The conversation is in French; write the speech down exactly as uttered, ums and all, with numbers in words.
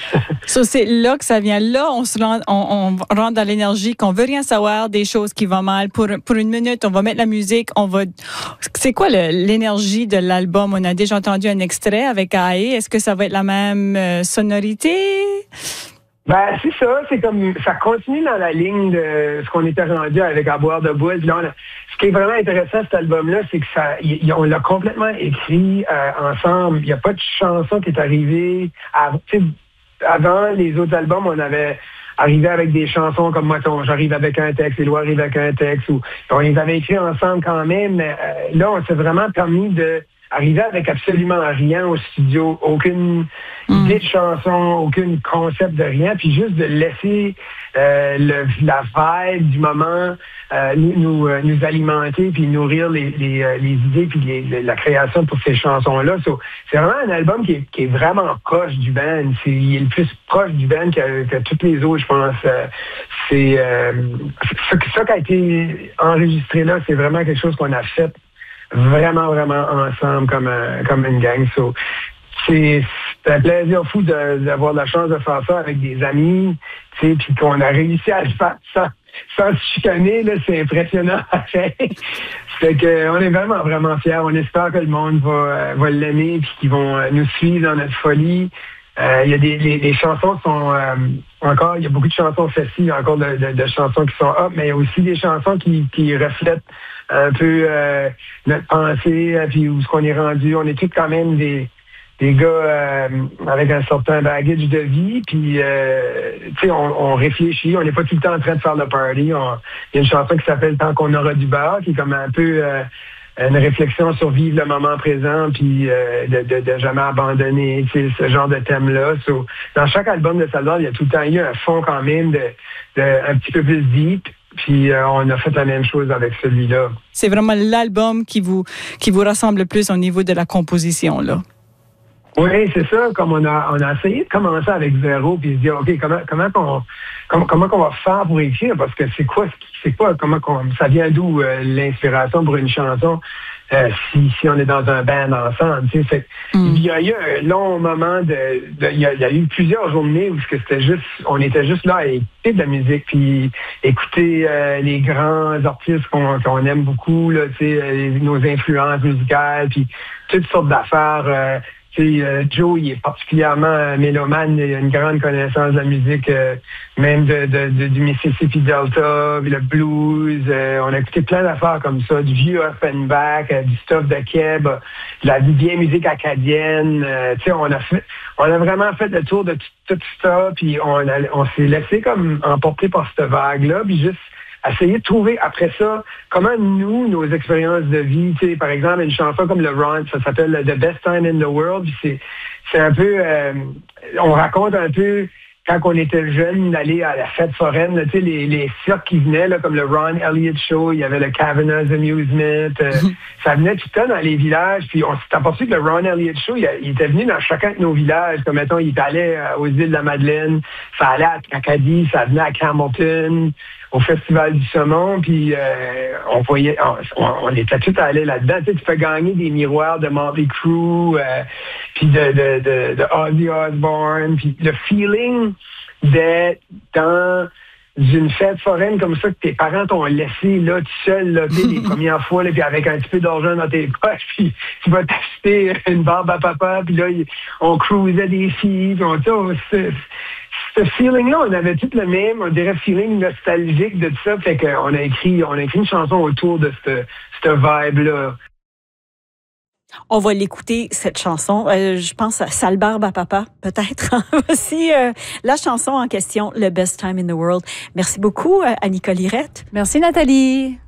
So, c'est là que ça vient. Là, on se rend, on, on rentre dans l'énergie, qu'on veut rien savoir des choses qui vont mal. Pour, pour une minute, on va mettre la musique, on va... C'est quoi le, l'énergie de l'album? On a déjà entendu un extrait avec A E. Est-ce que ça va être la même euh, sonorité? Ben, c'est ça. C'est comme, ça continue dans la ligne de ce qu'on était rendu avec À boire de bois. Là, on a, ce qui est vraiment intéressant, cet album-là, c'est que ça, y, on l'a complètement écrit euh, ensemble. Il n'y a pas de chanson qui est arrivée à, avant les autres albums, on avait arrivé avec des chansons comme moi, j'arrive avec un texte, Éloi arrive avec un texte, ou on les avait écrits ensemble quand même, mais euh, là, on s'est vraiment permis de arriver avec absolument rien au studio, aucune mm. idée de chanson, aucun concept de rien, puis juste de laisser euh, le, la vibe du moment euh, nous, nous, euh, nous alimenter, puis nourrir les, les, euh, les idées, puis les, les, la création pour ces chansons-là. So, c'est vraiment un album qui est, qui est vraiment proche du band. C'est, il est le plus proche du band que, que tous les autres, je pense. Euh, c'est euh, ça, ça qui a été enregistré là, c'est vraiment quelque chose qu'on a fait vraiment, vraiment ensemble comme, euh, comme une gang. So, c'est, c'est un plaisir fou de, d'avoir la chance de faire ça avec des amis, tu sais, puis qu'on a réussi à le faire sans, sans se chicaner, là, c'est impressionnant. C'est que on est vraiment, vraiment fiers. On espère que le monde va, euh, va l'aimer puis qu'ils vont euh, nous suivre dans notre folie. Euh, il y a des les, les chansons sont euh, encore, il y a beaucoup de chansons festives, il y a encore de, de, de chansons qui sont up, mais il y a aussi des chansons qui, qui reflètent un peu euh, notre pensée, puis où ce qu'on est rendu. On est tous quand même des, des gars euh, avec un certain bagage de vie, puis euh, tu sais, on, on réfléchit, on n'est pas tout le temps en train de faire le party. On, il y a une chanson qui s'appelle Tant qu'on aura du beurre, qui est comme un peu euh, une réflexion sur vivre le moment présent, puis euh, de, de, de jamais abandonner, tu sais, ce genre de thème-là. So, dans chaque album de Salvador, il y a tout le temps eu un fond quand même de, de un petit peu plus deep. Puis euh, on a fait la même chose avec celui-là. C'est vraiment l'album qui vous qui vous ressemble le plus au niveau de la composition, là. Oui, c'est ça. Comme on a on a essayé de commencer avec zéro, puis se dire ok, comment comment qu'on comment, comment qu'on va faire pour écrire, parce que c'est quoi c'est quoi comment qu'on ça vient d'où euh, l'inspiration pour une chanson. Euh, si, si on est dans un band ensemble, tu sais, mm. il y a eu un long moment de, de il, y a, il y a eu plusieurs journées où c'était juste, on était juste là à écouter de la musique, puis écouter euh, les grands artistes qu'on, qu'on aime beaucoup, là, tu sais, euh, nos influences musicales, puis toutes sortes d'affaires. Euh, Euh, Joe, il est particulièrement mélomane, il a une grande connaissance de la musique, euh, même de, de, de, du Mississippi Delta, le blues. Euh, on a écouté plein d'affaires comme ça, du vieux Offenbach, euh, du stuff de Keb, euh, de la vieille musique acadienne. Euh, tu sais, on a fait, on a vraiment fait le tour de tout, tout ça, puis on, a, on s'est laissé comme emporter par cette vague-là, puis juste essayer de trouver après ça comment nous, nos expériences de vie, tu sais, par exemple, une chanson comme le Ron, ça s'appelle The Best Time in the World, puis c'est, c'est un peu, euh, on raconte un peu quand on était jeune, d'aller à la fête foraine, là, tu sais, les, les cirques qui venaient, là, comme le Ron Elliott Show, il y avait le Kavanagh's Amusement, euh, ça venait tout le temps dans les villages, puis on s'est aperçu que le Ron Elliott Show, il, il était venu dans chacun de nos villages, comme mettons, il allait euh, aux îles de la Madeleine, ça allait à Acadie, ça venait à Campbellton, au Festival du Saumon, puis euh, on voyait, on, on était tout allés là-dedans. Tu sais, tu peux gagner des miroirs de Motley Crue, euh, puis de, de, de, de Ozzy Osbourne, puis le feeling d'être dans une fête foraine comme ça que tes parents t'ont laissé là tout seul là, les premières fois, là, puis avec un petit peu d'argent dans tes poches, puis tu vas t'acheter une barbe à papa, puis là, on cruisait des filles, puis on, on ce feeling-là, on avait tout le même, on dirait feeling nostalgique de tout ça, fait qu'on a écrit, on a écrit une chanson autour de cette, cette vibe-là. On va l'écouter, cette chanson. Euh, je pense à Sale barbe à papa, peut-être. Voici euh, la chanson en question, The Best Time in the World. Merci beaucoup à Nicole Irette. Merci Nathalie.